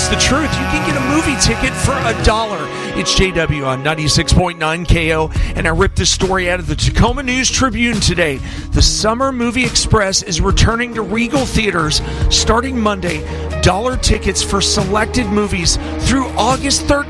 it's the truth. You can get a movie ticket for $1. It's JW on 96.9 KO, and I ripped this story out of the Tacoma News Tribune today. The Summer Movie Express is returning to Regal Theaters starting Monday. $1 tickets for selected movies through August 13th.